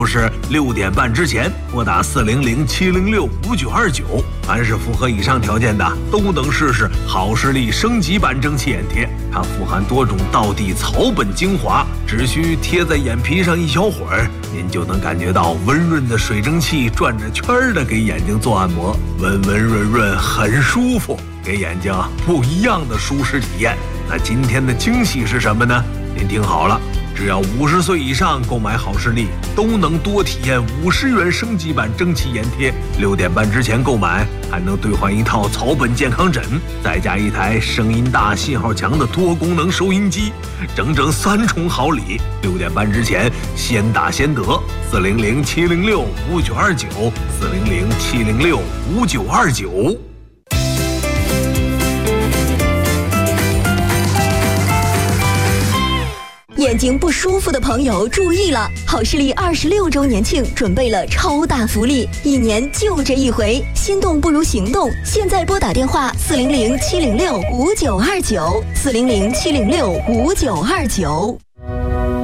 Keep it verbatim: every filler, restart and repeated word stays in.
就是六点半之前拨打四零零七零六五九二九，凡是符合以上条件的都能试试好视力升级版蒸汽眼贴。它富含多种道地草本精华，只需贴在眼皮上一小会儿，您就能感觉到温润的水蒸气转着圈儿的给眼睛做按摩，温温润润，很舒服，给眼睛不一样的舒适体验。那今天的惊喜是什么呢？您听好了，只要五十岁以上购买好视力，都能多体验五十元升级版蒸汽眼贴。六点半之前购买，还能兑换一套草本健康枕，再加一台声音大、信号强的多功能收音机，整整三重好礼。六点半之前先打先得，四零零七零六五九二九，四零零七零六五九二九。 眼睛不舒服的朋友注意了，好视力二十六周年庆准备了超大福利，一年就这一回，心动不如行动，现在拨打电话四零零七零六五九二九，四零零七零六五九二九。